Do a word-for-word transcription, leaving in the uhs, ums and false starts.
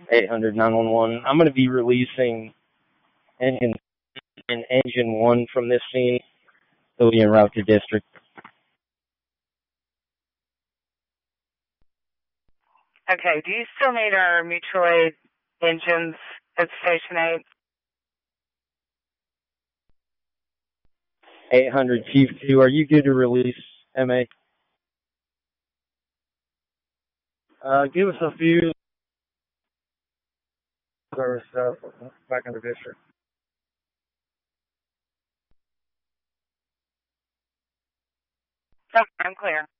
eight hundred nine one one. I'm going to be releasing engine and engine one from this scene. It'll be en route to district. Okay, do you still need our mutual aid engines at Station eight? eight hundred Chief two, are you good to release, M A? Uh, give us a few service stuff back in the district. Oh, I'm clear.